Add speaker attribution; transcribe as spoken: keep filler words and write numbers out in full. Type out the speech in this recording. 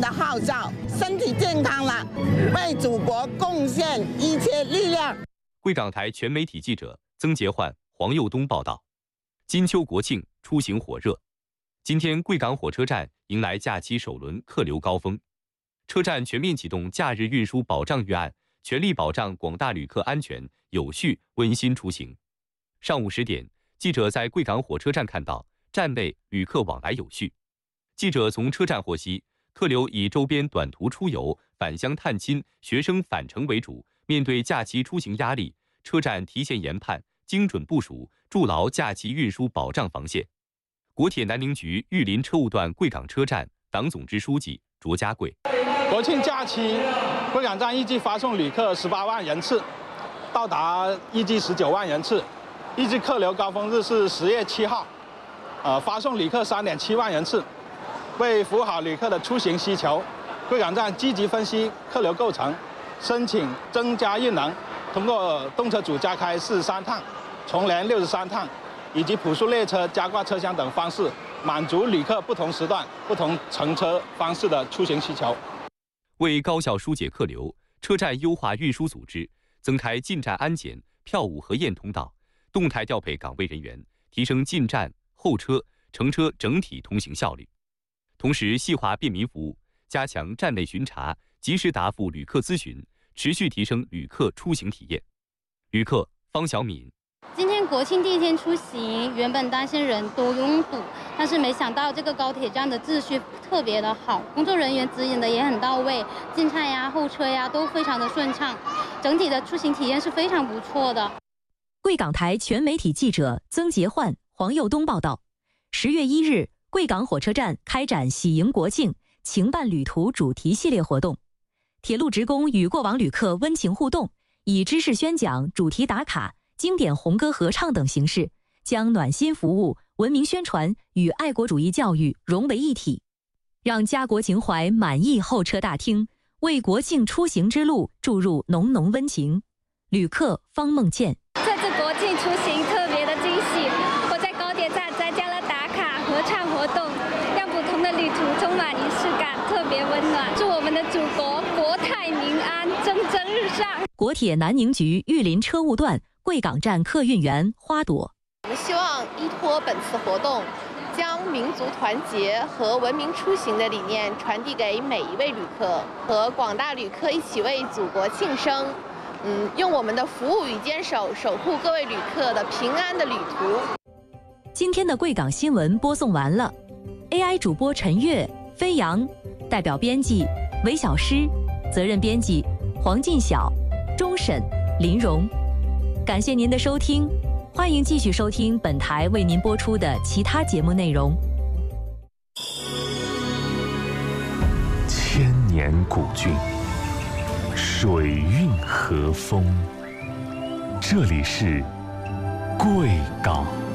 Speaker 1: 的号召，身体健康了，为祖国贡献一切力量。
Speaker 2: 贵港台全媒体记者曾杰焕、黄佑东报道。金秋国庆，出行火热。今天，贵港火车站迎来假期首轮客流高峰，车站全面启动假日运输保障预案，全力保障广大旅客安全、有序、温馨出行。上午十点，记者在贵港火车站看到，站内旅客往来有序。记者从车站获悉，客流以周边短途出游、返乡探亲、学生返程为主。面对假期出行压力，车站提前研判、精准部署，筑牢假期运输保障防线。国铁南宁局玉林车务段贵港车站党总支书记卓家贵：
Speaker 3: 国庆假期，贵港站预计发送旅客十八万人次，到达预计十九万人次。预计客流高峰日是十月七号，呃，发送旅客三点七万人次。为服务好旅客的出行需求，贵港站积极分析客流构成，申请增加运能，通过动车组加开四十三趟、重联六十三趟，以及普速列车加挂车厢等方式，满足旅客不同时段、不同乘车方式的出行需求。
Speaker 2: 为高效疏解客流，车站优化运输组织，增开进站安检、票务核验通道，动态调配岗位人员，提升进站、候车、乘车整体通行效率。同时，细化便民服务，加强站内巡查，及时答复旅客咨询，持续提升旅客出行体验。旅客方小敏：
Speaker 4: 今天国庆第一天出行，原本担心人多拥堵，但是没想到这个高铁站的秩序特别的好，工作人员指引的也很到位，进站呀、候车呀都非常的顺畅，整体的出行体验是非常不错的。
Speaker 5: 贵港台全媒体记者曾杰焕、黄佑东报道：十月一日，贵港火车站开展喜迎国庆、情伴旅途主题系列活动，铁路职工与过往旅客温情互动，以知识宣讲、主题打卡、经典红歌合唱等形式，将暖心服务、文明宣传与爱国主义教育融为一体，让家国情怀满溢候车大厅，为国庆出行之路注入浓浓温情。旅客方梦倩：
Speaker 6: 这次国庆出行特别的惊喜，我在高铁站参加了打卡合唱活动，让普通的旅途充满仪式感，特别温暖。祝我们的祖国国泰民安，蒸蒸日上。
Speaker 5: 国铁南宁局玉林车务段贵港站客运员花朵：
Speaker 7: 我们希望依托本次活动，将民族团结和文明出行的理念传递给每一位旅客，和广大旅客一起为祖国庆生。嗯，用我们的服务与坚守，守护各位旅客的平安的旅途。
Speaker 5: 今天的贵港新闻播送完了 ，A I 主播陈悦、飞扬，代表编辑韦小诗，责任编辑黄进晓、钟审、林荣。感谢您的收听，欢迎继续收听本台为您播出的其他节目内容。
Speaker 8: 千年古郡，水韵和风，这里是贵港。